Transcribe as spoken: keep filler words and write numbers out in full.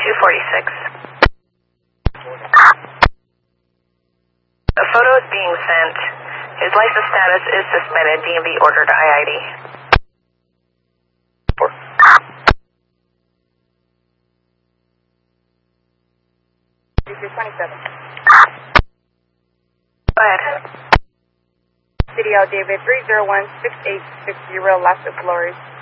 two forty-six. A photo is being sent. His license status is suspended. D M V ordered I I D. Four. twenty-seven. Go ahead. City L David three zero one six eight six zero, Las Flores.